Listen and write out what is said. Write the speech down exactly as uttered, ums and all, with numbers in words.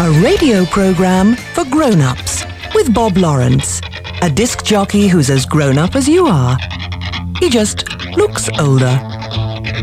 a radio program for grown-ups with Bob Lawrence, a disc jockey who's as grown-up as you are. He just looks older.